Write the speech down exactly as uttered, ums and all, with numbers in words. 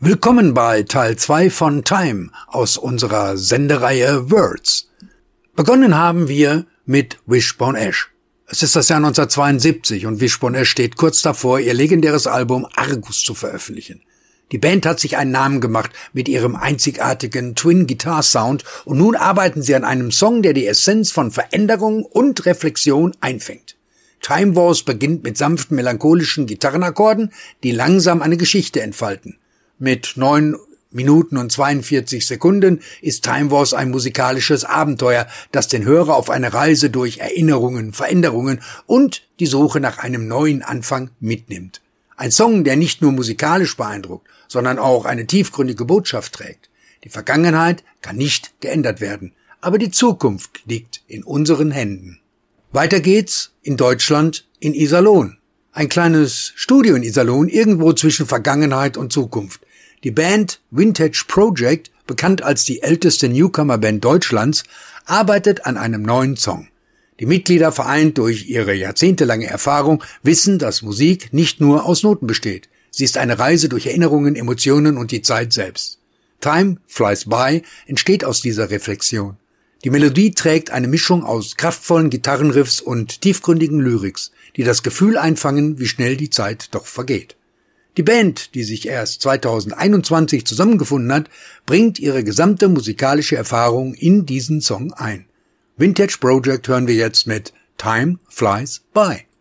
Willkommen bei Teil zwei von Time aus unserer Sendereihe Words. Begonnen haben wir mit Wishbone Ash. Es ist das Jahr neunzehnhundertzweiundsiebzig und Wishbone Ash steht kurz davor, ihr legendäres Album Argus zu veröffentlichen. Die Band hat sich einen Namen gemacht mit ihrem einzigartigen Twin-Guitar-Sound und nun arbeiten sie an einem Song, der die Essenz von Veränderung und Reflexion einfängt. Time Wars beginnt mit sanften melancholischen Gitarrenakkorden, die langsam eine Geschichte entfalten. Mit neun Minuten und zweiundvierzig Sekunden ist Time Wars ein musikalisches Abenteuer, das den Hörer auf eine Reise durch Erinnerungen, Veränderungen und die Suche nach einem neuen Anfang mitnimmt. Ein Song, der nicht nur musikalisch beeindruckt, sondern auch eine tiefgründige Botschaft trägt. Die Vergangenheit kann nicht geändert werden, aber die Zukunft liegt in unseren Händen. Weiter geht's in Deutschland in Iserlohn. Ein kleines Studio in Iserlohn, irgendwo zwischen Vergangenheit und Zukunft. Die Band Vintage Project, bekannt als die älteste Newcomer-Band Deutschlands, arbeitet an einem neuen Song. Die Mitglieder, vereint durch ihre jahrzehntelange Erfahrung, wissen, dass Musik nicht nur aus Noten besteht. Sie ist eine Reise durch Erinnerungen, Emotionen und die Zeit selbst. Time Flies By entsteht aus dieser Reflexion. Die Melodie trägt eine Mischung aus kraftvollen Gitarrenriffs und tiefgründigen Lyrics, die das Gefühl einfangen, wie schnell die Zeit doch vergeht. Die Band, die sich erst zweitausendeinundzwanzig zusammengefunden hat, bringt ihre gesamte musikalische Erfahrung in diesen Song ein. Vintage Project hören wir jetzt mit Time Flies By.